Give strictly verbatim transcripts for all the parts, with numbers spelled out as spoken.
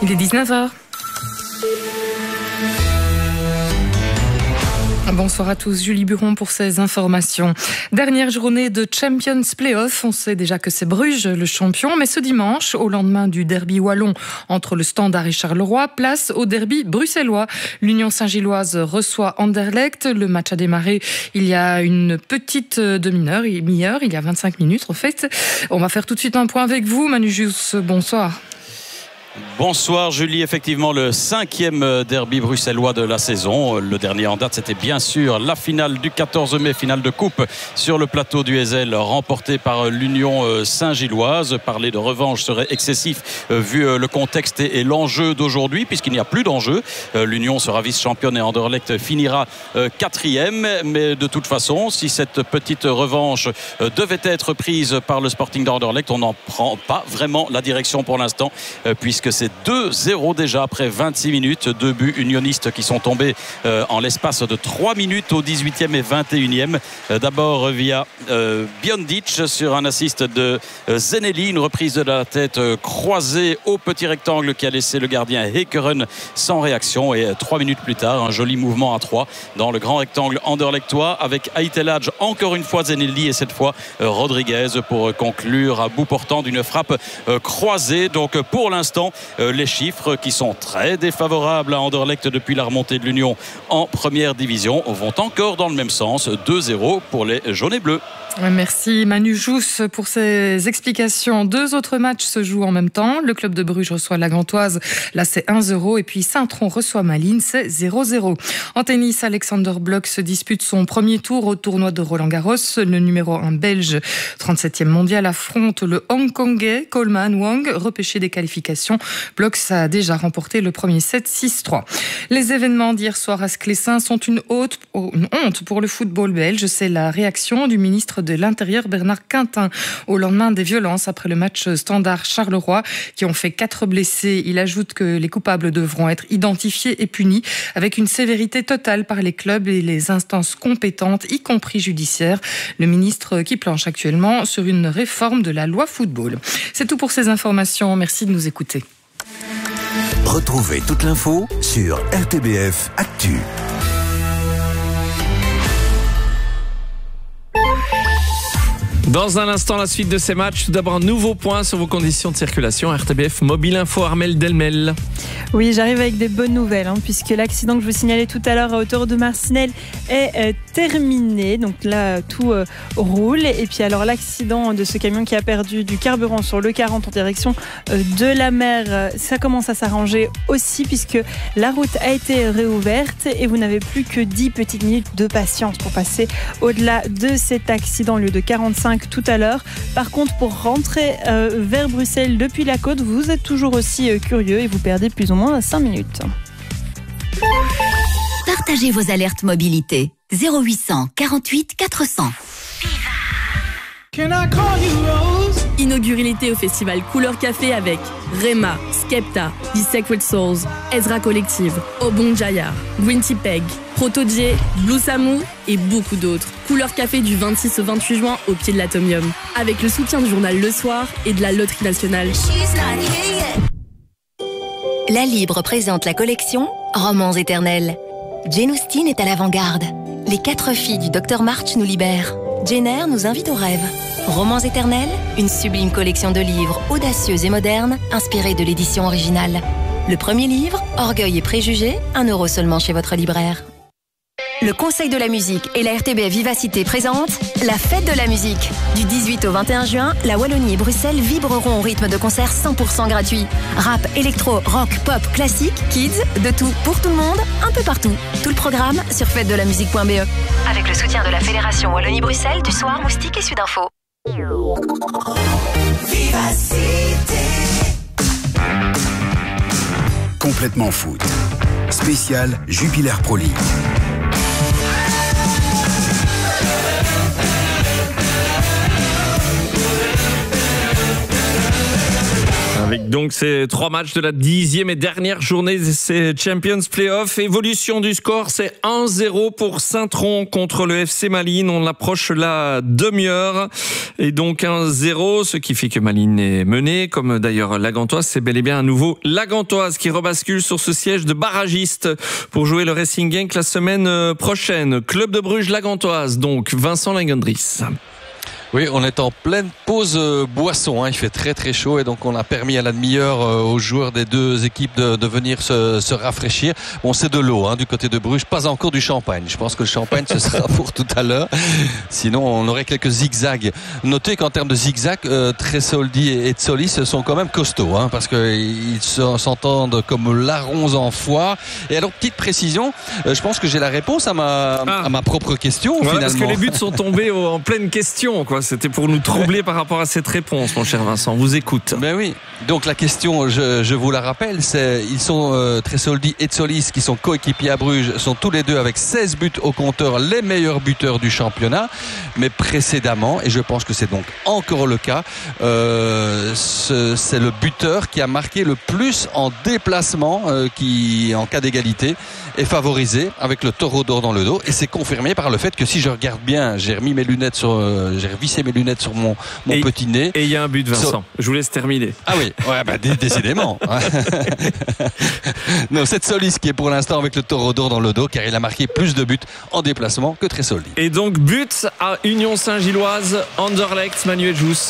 Il est dix-neuf heures. Bonsoir à tous, Julie Buron pour ces informations. Dernière journée de Champions Playoff, on sait déjà que c'est Bruges le champion, mais ce dimanche, au lendemain du derby wallon entre le Standard et Charleroi, place au derby bruxellois. L'Union Saint-Gilloise reçoit Anderlecht, le match a démarré il y a une petite demi-heure, mi-heure, il y a vingt-cinq minutes en fait. On va faire tout de suite un point avec vous, Manu Jus, bonsoir. Bonsoir Julie, effectivement le cinquième derby bruxellois de la saison. Le dernier en date, c'était bien sûr la finale du quatorze mai, finale de coupe sur le plateau du Heysel, remportée par l'Union Saint-Gilloise. Parler de revanche serait excessif vu le contexte et l'enjeu d'aujourd'hui, puisqu'il n'y a plus d'enjeu. L'Union sera vice-championne et Anderlecht finira quatrième. Mais de toute façon, si cette petite revanche devait être prise par le Sporting d'Anderlecht, on n'en prend pas vraiment la direction pour l'instant, puisque c'est deux zéro déjà après vingt-six minutes. Deux buts unionistes qui sont tombés euh, en l'espace de trois minutes au dix-huitième et vingt et unième. Euh, d'abord via euh, Biondic sur un assist de euh, Zenelli. Une reprise de la tête euh, croisée au petit rectangle qui a laissé le gardien Hekeren sans réaction. Et euh, trois minutes plus tard, un joli mouvement à trois dans le grand rectangle anderlechtois avec Aitelage, encore une fois Zenelli et cette fois euh, Rodriguez pour conclure à bout portant d'une frappe euh, croisée. Donc pour l'instant, Euh, les chiffres qui sont très défavorables à Anderlecht depuis la remontée de l'Union en première division vont encore dans le même sens. Deux zéro pour les jaunes et bleus. Merci Manu Jousse pour ces explications. Deux autres matchs se jouent en même temps. Le club de Bruges reçoit la Gantoise, là c'est un zéro. Et puis Saint-Tron reçoit Malines, c'est zéro zéro. En tennis, Alexander Bloch se dispute son premier tour au tournoi de Roland-Garros. Le numéro un belge, trente-septième mondial, affronte le hongkongais Coleman Wang, repêché des qualifications. Bloch a déjà remporté le premier set six trois. Les événements d'hier soir à Sclessin sont une, haute, une honte pour le football belge. C'est la réaction du ministre de l'Intérieur Bernard Quintin au lendemain des violences après le match Standard Charleroi qui ont fait quatre blessés. Il ajoute que les coupables devront être identifiés et punis avec une sévérité totale par les clubs et les instances compétentes, y compris judiciaires. Le ministre qui planche actuellement sur une réforme de la loi football. C'est tout pour ces informations. Merci de nous écouter. Retrouvez toute l'info sur R T B F Actu. Dans un instant, la suite de ces matchs. Tout d'abord, un nouveau point sur vos conditions de circulation. R T B F Mobile Info, Armelle Delmel. Oui, j'arrive avec des bonnes nouvelles, hein, puisque l'accident que je vous signalais tout à l'heure à hauteur de Marcinelle est euh, terminé. Donc là, tout euh, roule. Et puis alors, l'accident de ce camion qui a perdu du carburant sur le quarante en direction euh, de la mer, euh, ça commence à s'arranger aussi, puisque la route a été réouverte et vous n'avez plus que dix petites minutes de patience pour passer au-delà de cet accident, au lieu de quarante-cinq tout à l'heure. Par contre, pour rentrer euh, vers Bruxelles depuis la côte, vous êtes toujours aussi euh, curieux et vous perdez plus ou moins cinq minutes. Partagez vos alertes mobilité. zéro huit cent quarante-huit quatre cents. Inaugurez l'été au festival Couleur Café avec Rema, Skepta, The Sacred Souls, Ezra Collective, Obon Jayar, Gwinty Peg, Proto-J, Blue Samu et beaucoup d'autres. Couleur Café du vingt-six au vingt-huit juin au pied de l'Atomium. Avec le soutien du journal Le Soir et de la Loterie Nationale. La Libre présente la collection Romans éternels. Jane Austen est à l'avant-garde. Les quatre filles du docteur March nous libèrent. Jane Eyre nous invite au rêve. Romans éternels, une sublime collection de livres audacieux et modernes, inspirés de l'édition originale. Le premier livre, Orgueil et préjugés, un euro seulement chez votre libraire. Le Conseil de la musique et la R T B F Vivacité présentent la fête de la musique. Du dix-huit au vingt et un juin, la Wallonie et Bruxelles vibreront au rythme de concerts cent pour cent gratuits. Rap, électro, rock, pop, classique, kids, de tout pour tout le monde, un peu partout. Tout le programme sur fête de la musique point b e. Avec le soutien de la Fédération Wallonie-Bruxelles, du Soir, Moustique et Sudinfo. Vivacité. Complètement foot. Spécial Jupiler Pro League. Avec donc ces trois matchs de la dixième et dernière journée de ces Champions Playoffs. Évolution du score, c'est un zéro pour Saint-Tron contre le F C Malines. On approche la demi-heure et donc un zéro, ce qui fait que Malines est mené, comme d'ailleurs la Gantoise. C'est bel et bien à nouveau la Gantoise qui rebascule sur ce siège de barragiste pour jouer le Racing Genk la semaine prochaine. Club de Bruges, la Gantoise, donc Vincent Langendries. Oui, on est en pleine pause euh, boisson, hein. Il fait très très chaud et donc on a permis à la demi-heure euh, aux joueurs des deux équipes de, de venir se, se rafraîchir. Bon, c'est de l'eau hein, du côté de Bruges, pas encore du champagne. Je pense que le champagne ce sera pour tout à l'heure. Sinon, on aurait quelques zigzags. Notez qu'en termes de zigzags, euh, Tresoldi et Tsolis sont quand même costauds, hein, parce qu'ils s'entendent comme larrons en foire. Et alors, petite précision, euh, je pense que j'ai la réponse à ma, ah. à ma propre question. Ouais, finalement. Parce que les buts sont tombés en pleine question, quoi. C'était pour nous troubler par rapport à cette réponse, mon cher Vincent. On vous écoute. Ben oui. Donc la question, je, je vous la rappelle, c'est ils sont euh, Tresoldi et Tsolis qui sont coéquipiers à Bruges, sont tous les deux avec seize buts au compteur, les meilleurs buteurs du championnat. Mais précédemment, et je pense que c'est donc encore le cas, euh, ce, c'est le buteur qui a marqué le plus en déplacement, euh, qui en cas d'égalité est favorisé avec le taureau d'or dans le dos. Et c'est confirmé par le fait que si je regarde bien, j'ai remis mes lunettes sur, euh, j'ai revissé mes lunettes sur mon, mon et, petit nez. Et il y a un but, Vincent. So... Je vous laisse terminer. Ah oui, ouais, bah, d- décidément. Non, c'est Tsolis qui est pour l'instant avec le taureau d'or dans le dos, car il a marqué plus de buts en déplacement que Tresoldi. Et donc, but à Union Saint-Gilloise, Anderlecht, Manuel Jousse.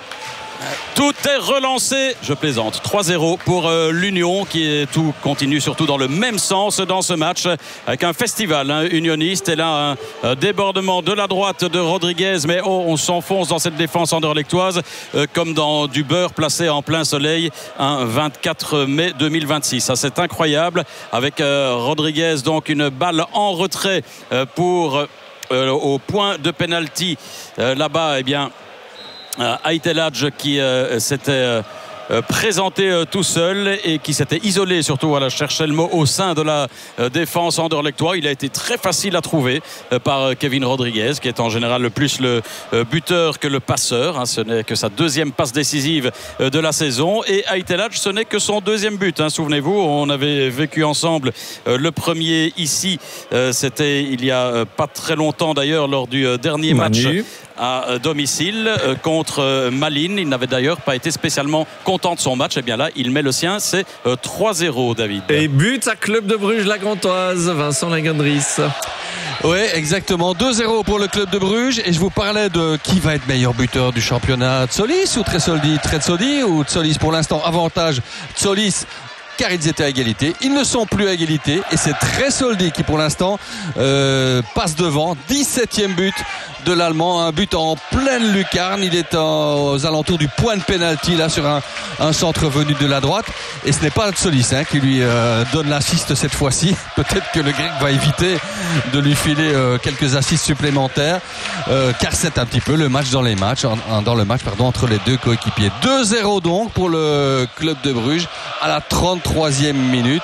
Tout est relancé, je plaisante, trois zéro pour euh, l'Union qui est tout continue surtout dans le même sens dans ce match avec un festival hein, unioniste et là un, un débordement de la droite de Rodriguez, mais oh, on s'enfonce dans cette défense anderlechtoise euh, comme dans du beurre placé en plein soleil un vingt-quatre mai deux mille vingt-six. Ça c'est incroyable avec euh, Rodriguez, donc une balle en retrait euh, pour euh, au point de pénalty euh, là-bas, eh bien Euh, Aiteladj qui euh, s'était euh, euh, présenté euh, tout seul et qui s'était isolé surtout, voilà, je cherchais le mot, au sein de la euh, défense anderlechtoise. Il a été très facile à trouver euh, par euh, Kevin Rodriguez qui est en général le plus le euh, buteur que le passeur, hein. Ce n'est que sa deuxième passe décisive euh, de la saison et Aiteladj ce n'est que son deuxième but, hein. Souvenez-vous, on avait vécu ensemble euh, le premier ici, euh, c'était il y a euh, pas très longtemps d'ailleurs lors du euh, dernier Manu. match à domicile euh, contre euh, Malines. Il n'avait d'ailleurs pas été spécialement content de son match. Et bien là, il met le sien. C'est euh, trois zéro, David. Et but à Club de Bruges, la Gantoise, Vincent Langendries. Oui, exactement. deux zéro pour le Club de Bruges. Et je vous parlais de qui va être meilleur buteur du championnat, Tsolis ou Tresoldi Tresoldi ou Tsolis pour l'instant. Avantage Tsolis, car ils étaient à égalité. Ils ne sont plus à égalité et c'est Tresoldi qui pour l'instant euh, passe devant. dix-septième but de l'Allemand, un but en pleine lucarne. Il est en, aux alentours du point de pénalty là sur un, un centre venu de la droite et ce n'est pas Tsolis hein, qui lui euh, donne l'assist cette fois-ci. Peut-être que le Grec va éviter de lui filer euh, quelques assists supplémentaires euh, car c'est un petit peu le match dans les matchs en, en, dans le match pardon entre les deux coéquipiers. deux zéro donc pour le Club de Bruges à la trente-troisième minute.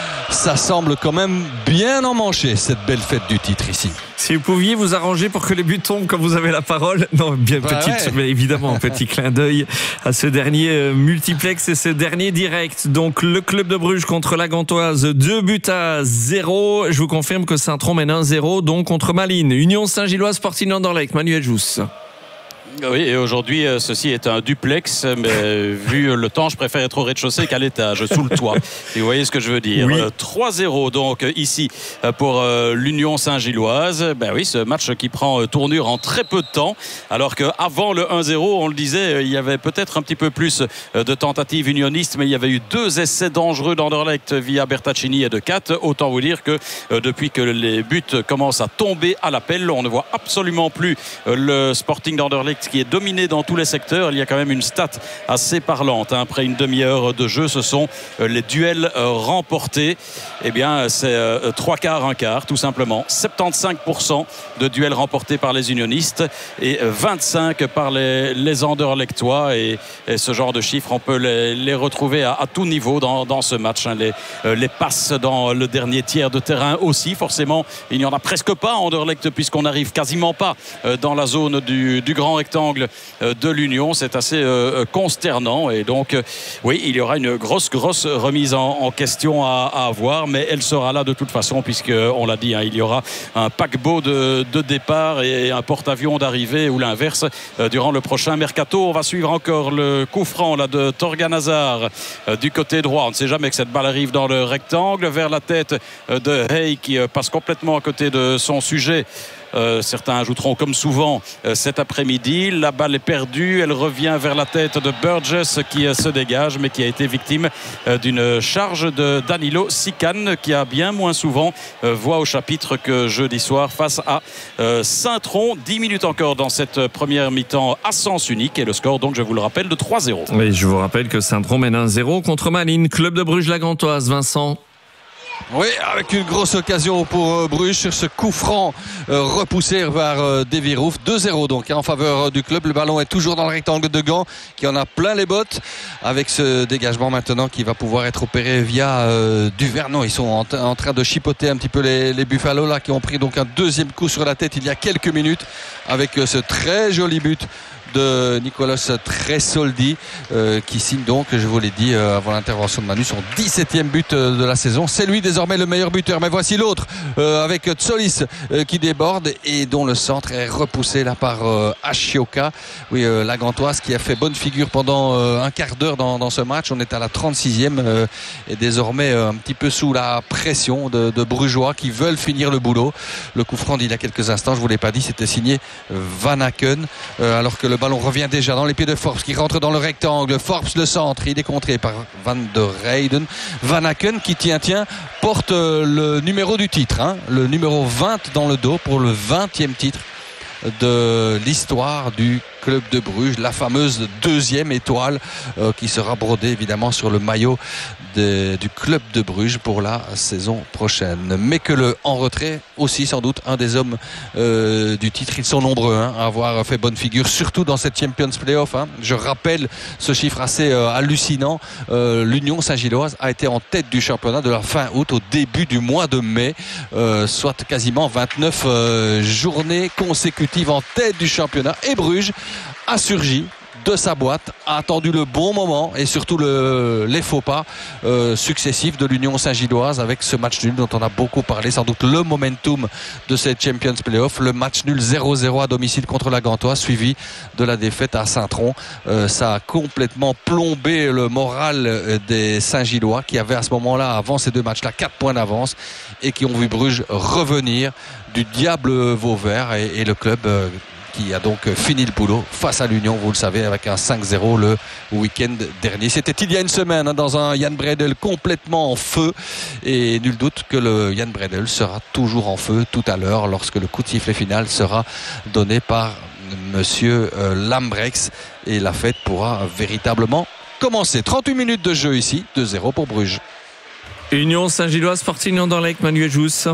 Ça semble quand même bien emmanché cette belle fête du titre ici. Si vous pouviez vous arranger pour que les buts tombent quand vous avez la parole. Non, bien bah petite, ouais. Mais évidemment, un petit clin d'œil à ce dernier euh, multiplex et ce dernier direct. Donc le Club de Bruges contre la Gantoise, deux buts à zéro. Je vous confirme que Saint-Tron mène un zéro donc contre Malines. Union Saint-Gilloise, Sporting Anderlecht, Manuel Jousse. Oui, et aujourd'hui, ceci est un duplex, mais vu le temps, je préfère être au rez-de-chaussée qu'à l'étage, sous le toit. Et vous voyez ce que je veux dire. Oui. trois zéro donc ici pour l'Union Saint-Gilloise. Ben oui, ce match qui prend tournure en très peu de temps, alors qu'avant le un zéro, on le disait, il y avait peut-être un petit peu plus de tentatives unionistes, mais il y avait eu deux essais dangereux d'Anderlecht via Bertaccini et de Cat. Autant vous dire que depuis que les buts commencent à tomber à l'appel, on ne voit absolument plus le Sporting d'Anderlecht qui est dominé dans tous les secteurs. Il y a quand même une stat assez parlante. Après une demi-heure de jeu, ce sont les duels remportés. Eh bien, c'est trois quarts, un quart, tout simplement. soixante-quinze pour cent de duels remportés par les unionistes et vingt-cinq par les, les anderlechtois. Et, et ce genre de chiffres, on peut les, les retrouver à, à tout niveau dans, dans ce match. Les, les passes dans le dernier tiers de terrain aussi. Forcément, il n'y en a presque pas à Anderlecht puisqu'on n'arrive quasiment pas dans la zone du, du grand rectangle rectangle de l'Union. C'est assez euh, consternant et donc euh, oui, il y aura une grosse grosse remise en, en question à, à avoir, mais elle sera là de toute façon puisque on l'a dit, hein, il y aura un paquebot de, de départ et un porte-avions d'arrivée ou l'inverse euh, durant le prochain mercato. On va suivre encore le coup franc là, de Torgan Hazard euh, du côté droit. On ne sait jamais que cette balle arrive dans le rectangle vers la tête euh, de Hay qui euh, passe complètement à côté de son sujet. Euh, certains ajouteront comme souvent euh, cet après-midi. La balle est perdue, elle revient vers la tête de Burgess qui euh, se dégage mais qui a été victime euh, d'une charge de Danilo Sican qui a bien moins souvent euh, voix au chapitre que jeudi soir face à euh, Saint-Tron. dix minutes encore dans cette première mi-temps à sens unique et le score donc je vous le rappelle de trois zéro. Oui, je vous rappelle que Saint-Tron mène un zéro contre Malines. Club de Bruges la Gantoise, Vincent. Oui, avec une grosse occasion pour euh, Bruges sur ce coup franc euh, repoussé vers euh, Davy Roof. deux zéro donc hein, en faveur euh, du club. Le ballon est toujours dans le rectangle de Gand qui en a plein les bottes avec ce dégagement maintenant qui va pouvoir être opéré via euh, Duvernon. Ils sont en, t- en train de chipoter un petit peu les, les Buffalo là qui ont pris donc un deuxième coup sur la tête il y a quelques minutes avec euh, ce très joli but de Nicolas Tresoldi euh, qui signe donc, je vous l'ai dit euh, avant l'intervention de Manu, son dix-septième but euh, de la saison. C'est lui désormais le meilleur buteur. Mais voici l'autre euh, avec Tsolis euh, qui déborde et dont le centre est repoussé là par euh, Ashioka. Oui, euh, la Gantoise qui a fait bonne figure pendant euh, un quart d'heure dans, dans ce match. On est à la trente-sixième euh, et désormais euh, un petit peu sous la pression de, de Brugeois qui veulent finir le boulot. Le coup franc d'il y a quelques instants, je vous l'ai pas dit, c'était signé Van Aken euh, alors que le ballon revient déjà dans les pieds de Forbes qui rentre dans le rectangle. Forbes le centre, il est contré par Van der Reyden. Van Aken qui tient tiens porte le numéro du titre, hein, le numéro vingt dans le dos pour le vingtième titre de l'histoire du club de Bruges, la fameuse deuxième étoile euh, qui sera brodée évidemment sur le maillot de, du club de Bruges pour la saison prochaine. Mais que le en retrait aussi sans doute un des hommes euh, du titre. Ils sont nombreux hein, à avoir fait bonne figure, surtout dans cette Champions Playoff. Hein. Je rappelle ce chiffre assez euh, hallucinant. Euh, L'Union Saint-Gilloise a été en tête du championnat de la fin août au début du mois de mai, euh, soit quasiment vingt-neuf euh, journées consécutives en tête du championnat. Et Bruges a surgi de sa boîte, a attendu le bon moment et surtout le, les faux pas euh, successifs de l'Union Saint-Gilloise avec ce match nul dont on a beaucoup parlé, sans doute le momentum de cette Champions Playoff, le match nul zéro zéro à domicile contre la Gantoise suivi de la défaite à Saint-Tron. Euh, ça a complètement plombé le moral des Saint-Gillois qui avaient à ce moment-là, avant ces deux matchs-là, quatre points d'avance et qui ont vu Bruges revenir du diable Vauvert et, et le club euh, qui a donc fini le boulot face à l'Union, vous le savez, avec un cinq zéro le week-end dernier. C'était il y a une semaine hein, dans un Jan Bredel complètement en feu et nul doute que le Jan Bredel sera toujours en feu tout à l'heure lorsque le coup de sifflet final sera donné par monsieur euh, Lambrechts et la fête pourra véritablement commencer. trente-huit minutes de jeu ici, deux zéro pour Bruges. Union Saint-Gilloise, Sporting Anderlecht, Manuel Jousse.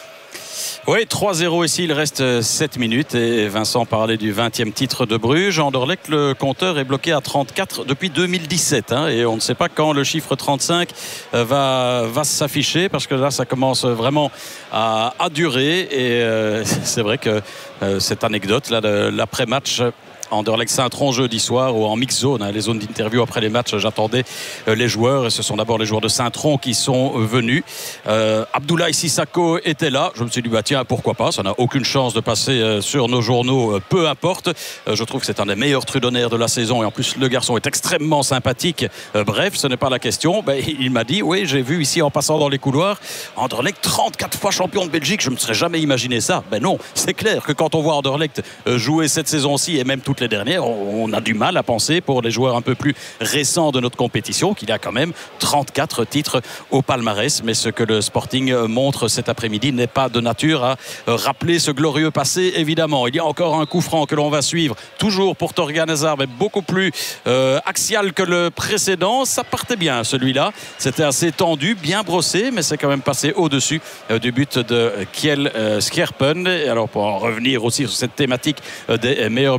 Oui, trois zéro ici, il reste sept minutes et Vincent parlait du vingtième titre de Bruges. Anderlecht, le compteur est bloqué à trente-quatre depuis deux mille dix-sept hein, et on ne sait pas quand le chiffre trente-cinq va, va s'afficher parce que là ça commence vraiment à, à durer et euh, c'est vrai que euh, cette anecdote là de l'après-match Anderlecht Saint-Tron jeudi soir ou en mix zone, hein, les zones d'interview après les matchs, j'attendais euh, les joueurs et ce sont d'abord les joueurs de Saint-Tron qui sont euh, venus. Euh, Abdoulaye Sissako était là, je me suis dit bah tiens pourquoi pas, ça n'a aucune chance de passer euh, sur nos journaux, euh, peu importe. Euh, je trouve que c'est un des meilleurs trudonnaires de la saison et en plus le garçon est extrêmement sympathique. Euh, bref, ce n'est pas la question. Ben, il m'a dit oui j'ai vu ici en passant dans les couloirs Anderlecht trente-quatre fois champion de Belgique, je ne me serais jamais imaginé ça. Ben non, c'est clair que quand on voit Anderlecht euh, jouer cette saison-ci et même toutes les dernières, on a du mal à penser pour les joueurs un peu plus récents de notre compétition qu'il y a quand même trente-quatre titres au palmarès, mais ce que le Sporting montre cet après-midi n'est pas de nature à rappeler ce glorieux passé évidemment. Il y a encore un coup franc que l'on va suivre toujours pour Torgan Hazard mais beaucoup plus euh, axial que le précédent. Ça partait bien celui-là, c'était assez tendu, bien brossé, mais c'est quand même passé au-dessus euh, du but de Kjell euh, Skjerpen. Alors pour en revenir aussi sur cette thématique euh, des meilleurs buteurs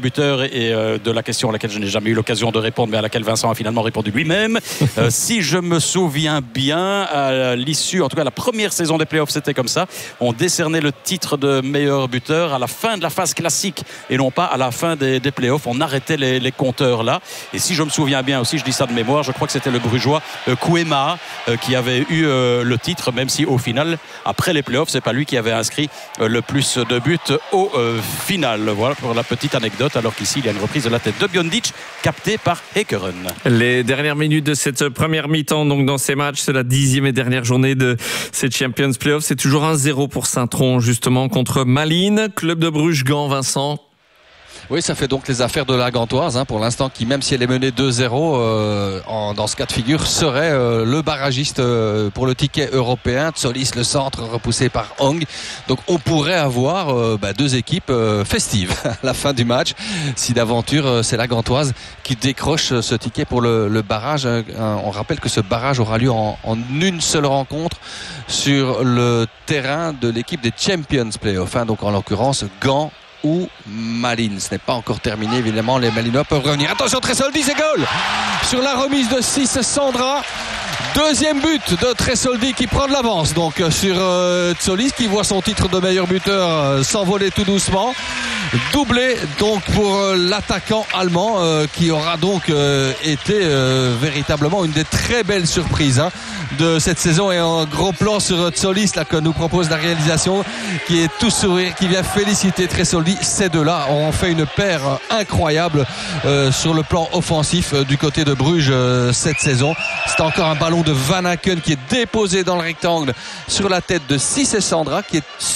et euh, de la question à laquelle je n'ai jamais eu l'occasion de répondre, mais à laquelle Vincent a finalement répondu lui-même. euh, si je me souviens bien, à l'issue, en tout cas la première saison des playoffs, c'était comme ça. On décernait le titre de meilleur buteur à la fin de la phase classique et non pas à la fin des, des playoffs. On arrêtait les, les compteurs là. Et si je me souviens bien aussi, je dis ça de mémoire, je crois que c'était le Brugeois euh, Kouema euh, qui avait eu euh, le titre, même si au final, après les playoffs, c'est pas lui qui avait inscrit euh, le plus de buts au euh, final. Voilà pour la petite anecdote, alors qu'ici il y a une reprise de la tête de Biondic captée par Ekeren. Les dernières minutes de cette première mi-temps, donc dans ces matchs, c'est la dixième et dernière journée de ces Champions Playoffs. C'est toujours un zéro pour Saint-Tron, justement, contre Malines. Club de Bruges-Gand, Vincent. Oui, ça fait donc les affaires de la Gantoise, hein, pour l'instant, qui, même si elle est menée deux zéro, euh, en, dans ce cas de figure, serait euh, le barragiste euh, pour le ticket européen. Tsolis, le centre, repoussé par Hong. Donc on pourrait avoir euh, bah, deux équipes euh, festives à la fin du match. Si d'aventure, euh, c'est la Gantoise qui décroche euh, ce ticket pour le, le barrage. Euh, on rappelle que ce barrage aura lieu en, en une seule rencontre sur le terrain de l'équipe des Champions Playoffs. Hein, donc en l'occurrence, Gand ou Malines. Ce n'est pas encore terminé, évidemment, les Malinois peuvent revenir. Attention, Tresoldi, c'est goal sur la remise de six, Sandra. Deuxième but de Tresoldi qui prend de l'avance donc sur euh, Tsolis, qui voit son titre de meilleur buteur euh, s'envoler tout doucement. Doublé donc pour euh, l'attaquant allemand euh, qui aura donc euh, été euh, véritablement une des très belles surprises, hein, de cette saison. Et un gros plan sur Tsolis là que nous propose la réalisation, qui est tout sourire, qui vient féliciter Tresoldi. Ces deux-là auront fait une paire incroyable euh, sur le plan offensif euh, du côté de Bruges euh, cette saison. C'est encore un ballon de Van Aken qui est déposé dans le rectangle sur la tête de Cissé Sandra, qui est